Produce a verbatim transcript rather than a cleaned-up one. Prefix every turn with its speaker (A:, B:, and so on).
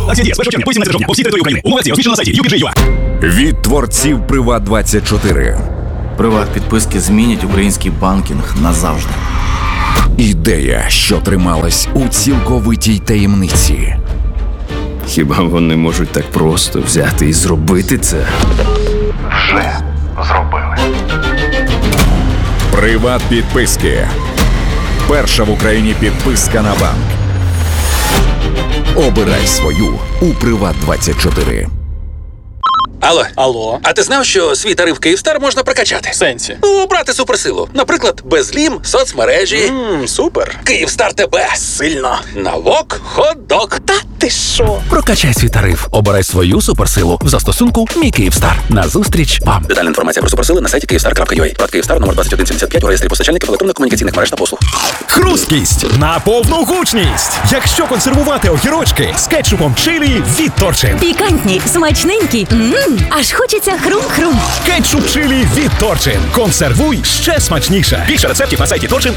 A: Акція діє з першого червня по вісімнадцяте жовтня по всій території України. Умови акції розміщено на сайті ю пі джей точка ю а.
B: Від творців Приват двадцять чотири.
C: Приват підписки змінять український банкінг назавжди.
B: Ідея, що трималась у цілковитій таємниці.
D: Хіба вони можуть так просто взяти і зробити це?
E: Вже зробили.
B: Приват підписки. Перша в Україні підписка на банк. Обирай свою у Приват двадцять чотири.
F: Алло.
G: Алло.
F: А ти знав, що свій тариф Київстар можна прокачати?
G: В сенсі?
F: Ну, обрати суперсилу. Наприклад, безлім, соцмережі.
G: Ммм, супер.
F: Київстар тебе.
G: Сильно.
F: Навок, хот-дог.
G: Та ти що?
H: Прокачай свій тариф. Обирай свою суперсилу в застосунку «Мій Київстар». Назустріч вам.
F: Детальна інформація про суперсили на сайті київстар крапка ю а. Брат Київстар, номер двадцять один сімдесят п'ять у реєстрі постачальників електронно-комунікаційних мереж та послуг.
I: Хрусткість на повну гучність. Якщо консервувати огірочки з кетчупом чилі від Торчин.
J: Пікантні, смачненькі. Ммм, аж хочеться хрум-хрум.
I: Кетчуп чилі від Торчин. Консервуй ще смачніше. Більше рецептів на сайті Торчин.